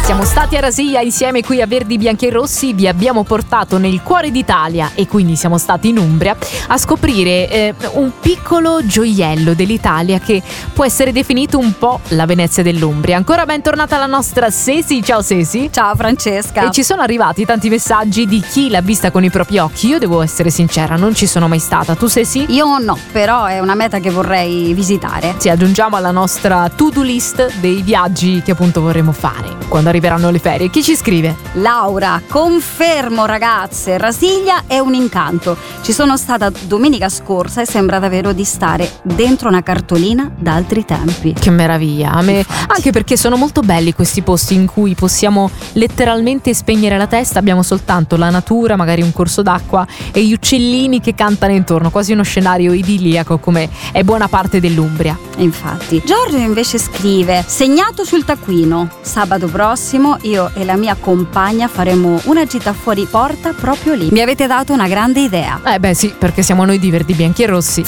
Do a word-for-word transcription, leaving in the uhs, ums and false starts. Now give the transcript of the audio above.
Siamo stati a Rasia insieme qui a Verdi, Bianchi e Rossi, vi abbiamo portato nel cuore d'Italia e quindi siamo stati in Umbria a scoprire eh, un piccolo gioiello dell'Italia che può essere definito un po' la Venezia dell'Umbria. Ancora bentornata la nostra Sesi, ciao Sesi. Ciao Francesca. E ci sono arrivati tanti messaggi di chi l'ha vista con i propri occhi. Io devo essere sincera, non ci sono mai stata. Tu Sesi? Io no, però è una meta che vorrei visitare. Ci aggiungiamo alla nostra to-do list dei viaggi che appunto vorremmo fare quando arriveranno le ferie. Chi ci scrive? Laura, confermo ragazze, Rasiglia è un incanto. Ci sono stata domenica scorsa e sembra davvero di stare dentro una cartolina da altri tempi. Che meraviglia, a me, anche perché sono molto belli questi posti in cui possiamo letteralmente spegnere la testa, abbiamo soltanto la natura, magari un corso d'acqua e gli uccellini che cantano intorno, quasi uno scenario idilliaco come è buona parte dell'Umbria. Infatti. Giorgio invece scrive: segnato sul taccuino, sabato prossimo io e la mia compagna faremo una gita fuori porta proprio lì. Mi avete dato una grande idea. Eh beh sì, perché siamo noi di Verdi, Bianchi e Rossi.